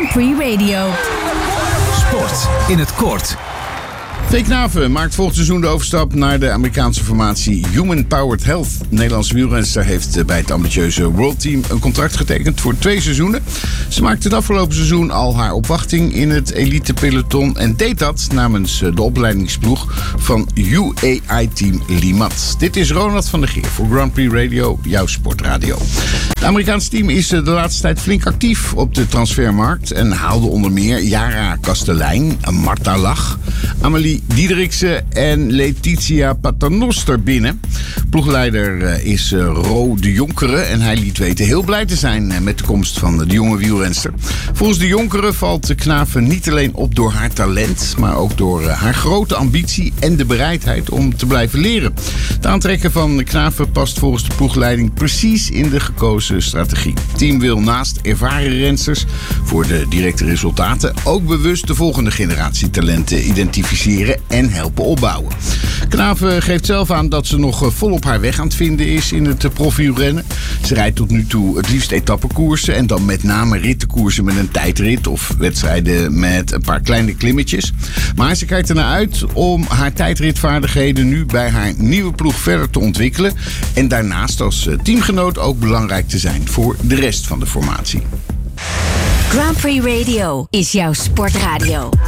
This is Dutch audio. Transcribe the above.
Prix Radio. Sport in het kort. T. Knaven maakt volgend seizoen de overstap naar de Amerikaanse formatie Human Powered Health. De Nederlandse wielrenster heeft bij het ambitieuze World Team een contract getekend voor 2 seizoenen. Ze maakte het afgelopen seizoen al haar opwachting in het elite peloton en deed dat namens de opleidingsploeg van UAI Team Limat. Dit is Ronald van der Geer voor Grand Prix Radio, jouw sportradio. Het Amerikaanse team is de laatste tijd flink actief op de transfermarkt en haalde onder meer Yara Kastelein, Marta Lach, Amelie Diederiksen en Letitia Paternoster binnen. Ploegleider is Ro de Jonkere en hij liet weten heel blij te zijn met de komst van de jonge wielrenster. Volgens de Jonkere valt de Knaven niet alleen op door haar talent, maar ook door haar grote ambitie en de bereidheid om te blijven leren. Het aantrekken van de Knaven past volgens de ploegleiding precies in de gekozen strategie. Het team wil naast ervaren rensters voor de directe resultaten ook bewust de volgende generatie talenten identificeren en helpen opbouwen. Knaven geeft zelf aan dat ze nog volop haar weg aan het vinden is in het profielrennen. Ze rijdt tot nu toe het liefst etappekoersen en dan met name rittenkoersen met een tijdrit of wedstrijden met een paar kleine klimmetjes. Maar ze kijkt ernaar uit om haar tijdritvaardigheden nu bij haar nieuwe ploeg verder te ontwikkelen en daarnaast als teamgenoot ook belangrijk te zijn voor de rest van de formatie. Grand Prix Radio is jouw sportradio.